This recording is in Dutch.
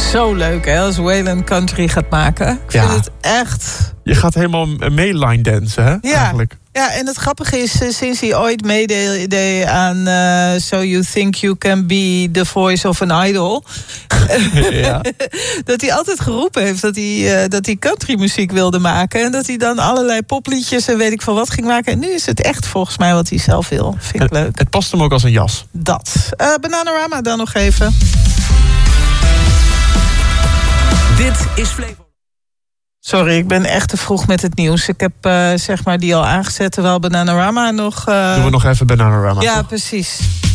Zo leuk, hè, als Waylon country gaat maken. Ik vind het echt... Je gaat helemaal mee line dansen, hè? Ja. Eigenlijk. Ja, en het grappige is, sinds hij ooit meedeed aan So You Think You Can Be the Voice of an Idol... dat hij altijd geroepen heeft dat hij countrymuziek wilde maken... en dat hij dan allerlei popliedjes en weet ik van wat ging maken. En nu is het echt volgens mij wat hij zelf wil. Vind ik leuk. Het past hem ook als een jas. Dat. Bananarama dan nog even. Dit is Flevo. Sorry, ik ben echt te vroeg met het nieuws. Ik heb zeg maar die al aangezet, terwijl Bananarama nog... Doen we nog even Bananarama. Ja, precies.